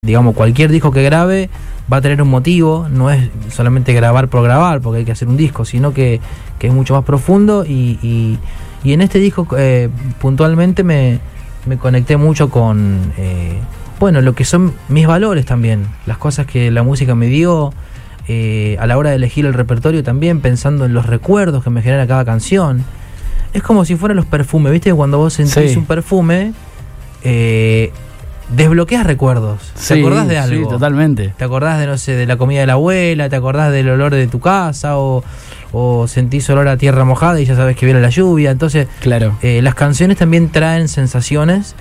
digamos, cualquier disco que grabe va a tener un motivo, no es solamente grabar por grabar, porque hay que hacer un disco, sino que es mucho más profundo y en este disco puntualmente me conecté mucho con, lo que son mis valores también, las cosas que la música me dio, a la hora de elegir el repertorio también, pensando en los recuerdos que me genera cada canción. Es como si fueran los perfumes, ¿viste? Cuando vos sentís un perfume, desbloqueas recuerdos. ¿Te acordás de algo? Sí, totalmente. ¿Te acordás de, no sé, de la comida de la abuela? ¿Te acordás del olor de tu casa? ¿O sentís olor a tierra mojada y ya sabes que viene la lluvia? Entonces, claro. Las canciones también traen sensaciones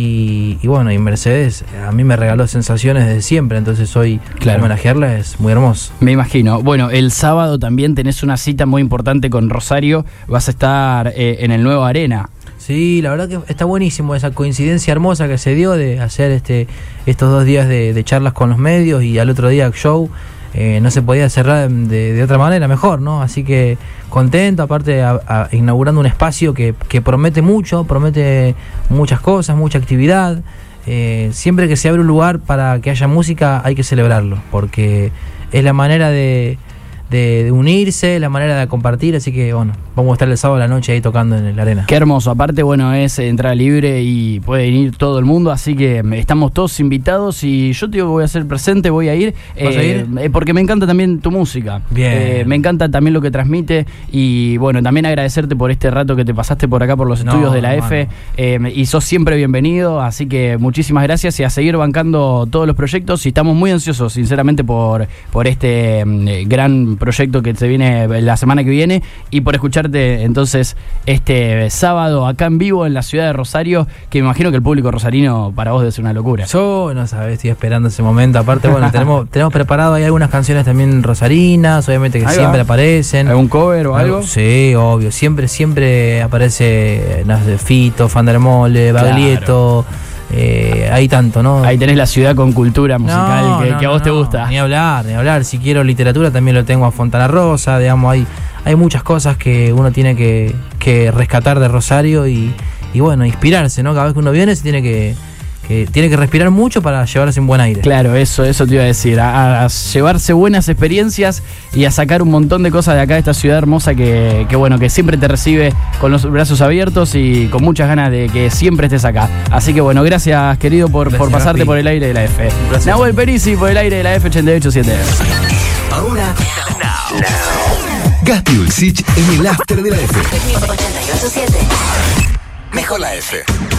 y Mercedes a mí me regaló sensaciones desde siempre, entonces hoy homenajearla es muy hermoso. Me imagino. Bueno, el sábado también tenés una cita muy importante con Rosario, vas a estar en el Nuevo Arena. Sí, la verdad que está buenísimo esa coincidencia hermosa que se dio de hacer estos 2 días de charlas con los medios y al otro día show. No se podía cerrar de otra manera mejor, ¿no? Así que contento, aparte inaugurando un espacio que promete mucho, promete muchas cosas, mucha actividad. Siempre que se abre un lugar para que haya música hay que celebrarlo, porque es la manera de unirse, la manera de compartir, así que bueno, vamos a estar el sábado a la noche ahí tocando en la arena. Qué hermoso, aparte es entrada libre y puede ir todo el mundo, así que estamos todos invitados y yo te digo que voy a ser presente, voy a ir. ¿Vas a ir? Porque me encanta también tu música. Bien. Me encanta también lo que transmite y bueno, también agradecerte por este rato que te pasaste por acá por los estudios de la F, y sos siempre bienvenido, así que muchísimas gracias y a seguir bancando todos los proyectos y estamos muy ansiosos sinceramente por este gran proyecto que se viene la semana que viene y por escucharte entonces este sábado acá en vivo en la ciudad de Rosario, que me imagino que el público rosarino para vos debe ser una locura. Yo no sabés, estoy esperando ese momento. Aparte, tenemos preparado ahí algunas canciones también rosarinas, obviamente que ahí siempre aparecen. ¿Algún cover o algo? Sí, obvio, siempre aparece Fito, Fandermole, Baglietto. Hay tanto, ¿no? Ahí tenés la ciudad con cultura musical que a vos te gusta. Ni hablar. Si quiero literatura también lo tengo a Fontana Rosa, digamos, hay muchas cosas que uno tiene que rescatar de Rosario y bueno, inspirarse, ¿no? Cada vez que uno viene se tiene que respirar mucho para llevarse un buen aire. Claro, eso te iba a decir, a llevarse buenas experiencias y a sacar un montón de cosas de acá, de esta ciudad hermosa que siempre te recibe con los brazos abiertos y con muchas ganas de que siempre estés acá. Así que bueno, gracias querido por pasarte por el aire de la F. Nahuel Perici por el aire de la F 88.7. Ahora, Gasti Ulcich en el after de la F. 88.7. Mejor la F.